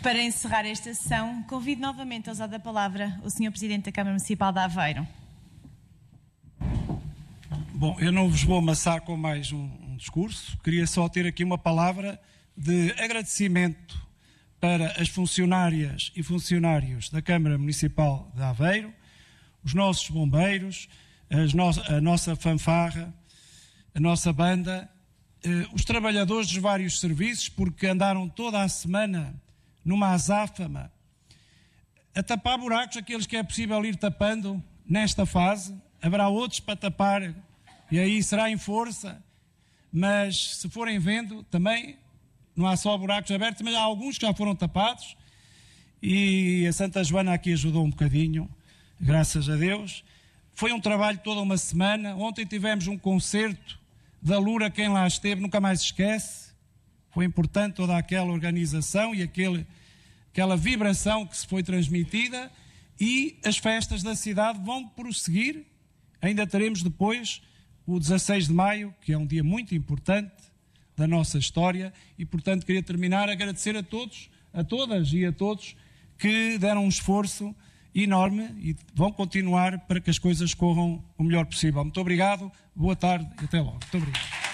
Para encerrar esta sessão, convido novamente a usar da palavra o Sr. Presidente da Câmara Municipal de Aveiro. Bom, eu não vos vou amassar com mais um discurso. Queria só ter aqui uma palavra de agradecimento para as funcionárias e funcionários da Câmara Municipal de Aveiro, os nossos bombeiros, a nossa fanfarra, a nossa banda, os trabalhadores dos vários serviços, porque andaram toda a semana numa azáfama a tapar buracos, aqueles que é possível ir tapando nesta fase. Haverá outros para tapar e aí será em força, mas se forem vendo também não há só buracos abertos, mas há alguns que já foram tapados e a Santa Joana aqui ajudou um bocadinho, graças a Deus. Foi um trabalho toda uma semana. Ontem tivemos um concerto da Lura, quem lá esteve nunca mais esquece. Foi importante toda aquela organização e aquela vibração que se foi transmitida, e as festas da cidade vão prosseguir. Ainda teremos depois o 16 de maio, que é um dia muito importante da nossa história, e portanto queria terminar a agradecer a todos, a todas e a todos que deram um esforço enorme e vão continuar para que as coisas corram o melhor possível. Muito obrigado, boa tarde e até logo. Muito obrigado.